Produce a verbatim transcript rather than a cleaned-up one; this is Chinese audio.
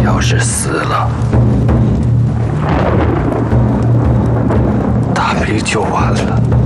要是死了，大兵就完了。